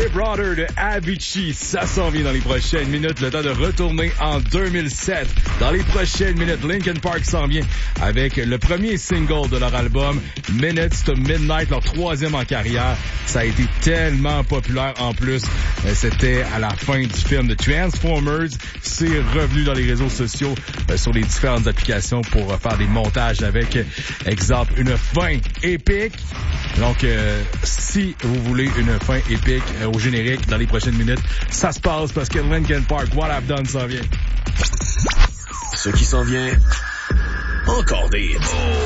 Hey Brother de Avicii, ça s'en vient dans les prochaines minutes. Le temps de retourner en 2007. Dans les prochaines minutes, Linkin Park s'en vient avec le premier single de leur album, Minutes to Midnight, leur troisième en carrière. Ça a été tellement populaire en plus. C'était à la fin du film de Transformers. C'est revenu dans les réseaux sociaux, sur les différentes applications pour faire des montages avec, exemple, une fin épique. Donc, si vous voulez une fin épique au générique dans les prochaines minutes, ça se passe parce que Linkin Park, What I've Done s'en vient. Ce qui s'en vient, encore des hits.